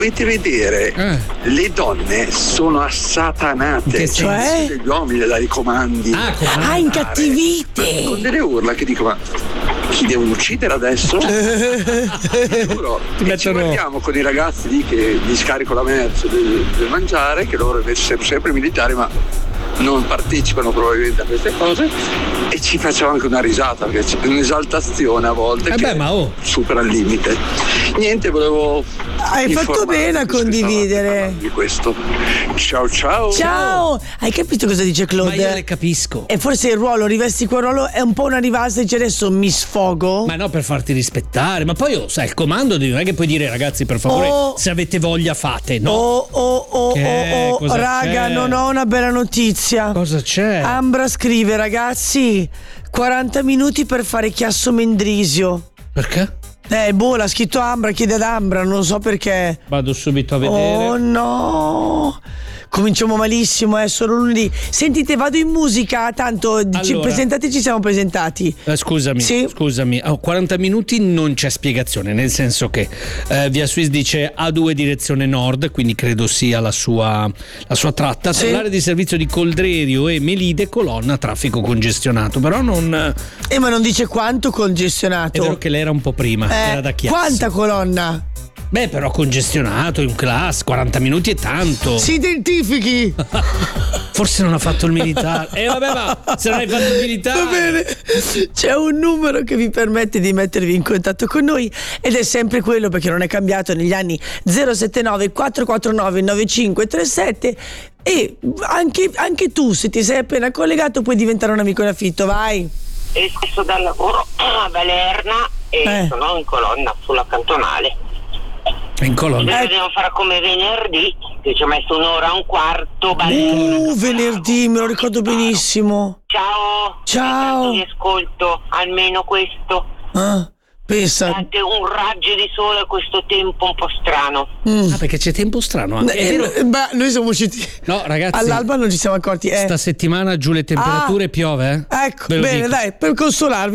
Dovete vedere, le donne sono assatanate, cioè gli uomini le dai comandi. Incattivite con delle urla che dico: ma chi devono uccidere adesso? Ci guardiamo con i ragazzi lì che gli scarico la merce del mangiare, che loro invece sono sempre militari ma non partecipano probabilmente a queste cose, e ci facciamo anche una risata perché c'è un'esaltazione a volte supera il limite. Niente, volevo hai fatto bene a condividere di questo. Ciao. Hai capito cosa dice Claude? Ma io le capisco. E forse il ruolo, rivesti quel ruolo, è un po' una rivalsa, dice adesso mi sfogo. Ma no, per farti rispettare. Ma poi sai, il comando non è che puoi dire ragazzi per favore se avete voglia fate. No. Raga, non ho una bella notizia. Cosa c'è? Ambra scrive: ragazzi, 40 minuti per fare chiasso Mendrisio. Perché? L'ha scritto Ambra, chiede ad Ambra, non so perché. Vado subito a vedere. Oh no, cominciamo malissimo, solo lunedì. Sentite, vado in musica, tanto presentate, ci siamo presentati. Scusami, 40 minuti non c'è spiegazione, nel senso che Via Suisse dice A2 direzione nord, quindi credo sia la sua tratta. L'area di servizio di Coldrerio e Melide, colonna traffico congestionato, però non... ma non dice quanto congestionato. È vero che lei era un po' prima, era da Chiasso. Quanta colonna? Beh, però congestionato, in class, 40 minuti è tanto. Si identifichi! Forse non ha fatto il militare. Vabbè, ma se non hai fatto il militare. Va bene. C'è un numero che vi permette di mettervi in contatto con noi ed è sempre quello, perché non è cambiato negli anni, 079 449 9537. E anche tu, se ti sei appena collegato, puoi diventare un amico in affitto, vai. Esco dal lavoro a Valerna e sono in colonna sulla cantonale. In colonna. Devo fare come venerdì, che ci ho messo un'ora e un quarto. Venerdì, me lo ricordo benissimo. Ciao. Ti ascolto, almeno questo. Pensa. Un raggio di sole, questo tempo un po' strano. Perché c'è tempo strano anche. È vero? Noi siamo usciti. No, ragazzi. All'alba non ci siamo accorti. Sta settimana giù le temperature, piove. Ecco, bene, dai, per consolarvi.